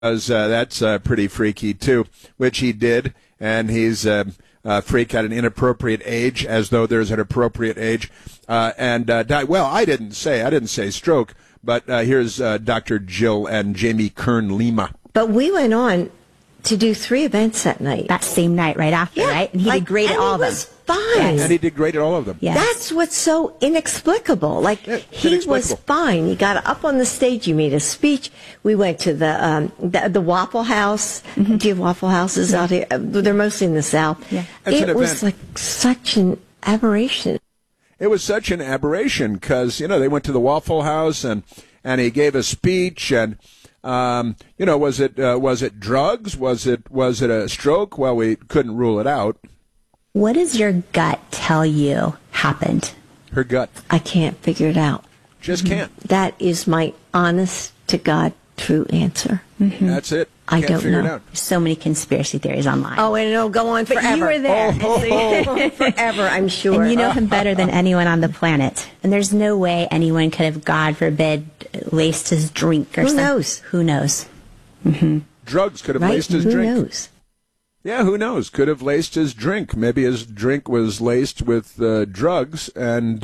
that's pretty freaky, too, which he did. And he's a freak at an inappropriate age, as though there's an appropriate age, and died. Well, I didn't say stroke, but here's Dr. Jill and Jamie Kern Lima. But we went on to do 3 events that night. That same night, right after, right? And he did great at all of them. And he was fine. And he did great at all of them. Yes. That's what's so inexplicable. Like, he was fine. He got up on the stage. He made a speech. We went to the Waffle House. Mm-hmm. Do you have Waffle Houses out here? They're mostly in the South. Yeah. It was like such an aberration. It was such an aberration because, they went to the Waffle House and he gave a speech and, was it drugs? Was it a stroke? Well, we couldn't rule it out. What does your gut tell you happened? Her gut. I can't figure it out. Just can't. That is my honest to God true answer. Mm-hmm. That's it. I don't figure know. It out. There's so many conspiracy theories online. Oh, and it'll go on forever. But you were there. Forever, I'm sure. And you know him better than anyone on the planet. And there's no way anyone could have, God forbid, laced his drink or something. Who knows? Who knows? Mm-hmm. Drugs could have laced his drink. Who knows? Yeah, who knows? Could have laced his drink. Maybe his drink was laced with drugs, and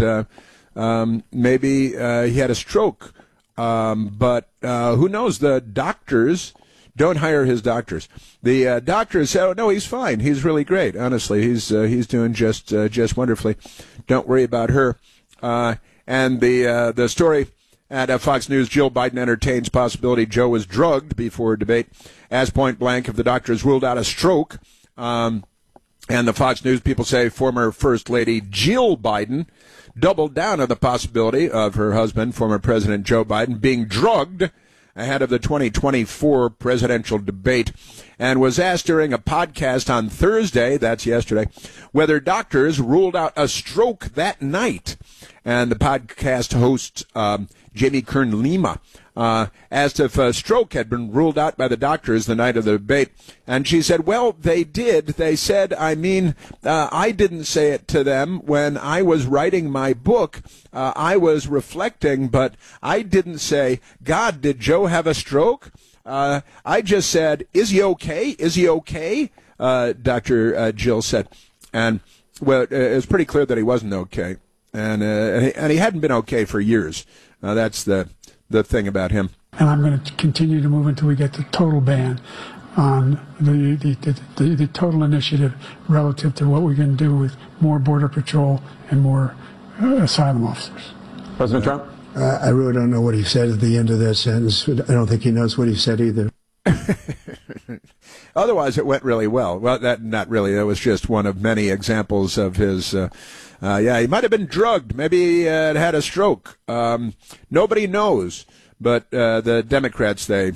maybe he had a stroke. But who knows? The doctors don't hire his doctors. The doctors say, "Oh no, he's fine. He's really great. Honestly, he's doing just wonderfully. Don't worry about her." And the story at Fox News: Jill Biden entertains possibility Joe was drugged before debate. As point blank, if the doctors ruled out a stroke, and the Fox News people say former First Lady Jill Biden doubled down on the possibility of her husband, former President Joe Biden, being drugged ahead of the 2024 presidential debate, and was asked during a podcast on Thursday, that's yesterday, whether doctors ruled out a stroke that night. And the podcast host, Jamie Kern Lima, asked if a stroke had been ruled out by the doctors the night of the debate. And she said, well, they did. They said, I didn't say it to them when I was writing my book. I was reflecting, but I didn't say, God, did Joe have a stroke? I just said, is he okay? Is he okay? Dr. Jill said. And, well, it was pretty clear that he wasn't okay. And he hadn't been okay for years. That's the thing about him. And I'm going to continue to move until we get the total ban on the total initiative relative to what we're going to do with more Border Patrol and more asylum officers. President Trump? I really don't know what he said at the end of that sentence. I don't think he knows what he said either. Otherwise, it went really well. Well, not really. That was just one of many examples of his... he might have been drugged. Maybe he had a stroke. Nobody knows. But the Democrats, they're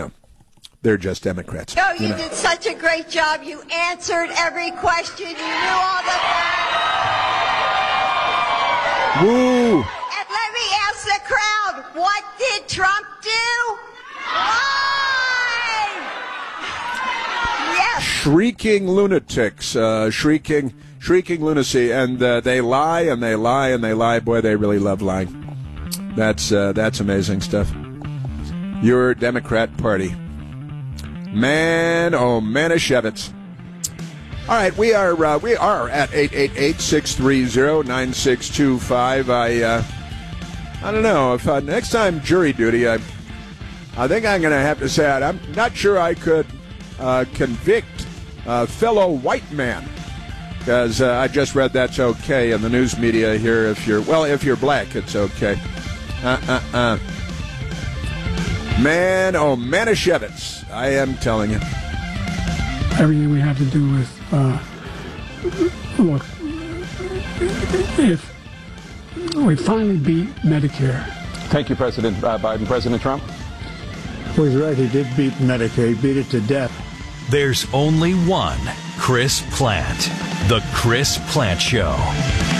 just Democrats. Oh, you did such a great job. You answered every question. You knew all the... Woo! And let me ask the crowd, what did Trump do? Lie! Yes. Shrieking lunatics, shrieking lunacy, and they lie and they lie and they lie. Boy, they really love lying. That's amazing stuff. Your Democrat Party, man, oh Manischewitz. All right, we are at 888-630-9625. I don't know if next time jury duty, I think I'm going to have to say I'm not sure I could convict a fellow white man. Because I just read that's okay in the news media here. If you're black, it's okay. Man, oh, Manischewitz, I am telling you. Everything we have to do with, look, if we finally beat Medicare. Thank you, President Biden. President Trump? Well, he's right. He did beat Medicare. He beat it to death. There's only one Chris Plante. The Chris Plante Show.